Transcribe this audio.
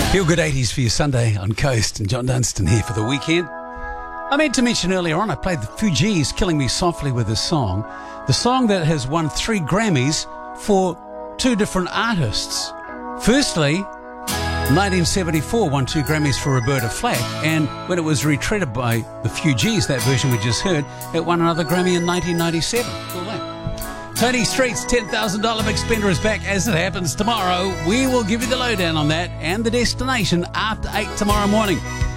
Feel good 80s for your Sunday on Coast, and John Dunstan here for the weekend. I meant to mention earlier on, I played the Fugees, Killing Me Softly with this song. The song that has won 3 Grammys for 2 different artists. Firstly, 1974 won 2 Grammys for Roberta Flack, and when it was retreated by the Fugees, that version we just heard, it won another Grammy in 1997. Cool that. Tony Street's $10,000 Big Spender is back as it happens tomorrow. We will give you the lowdown on that and the destination after 8 tomorrow morning.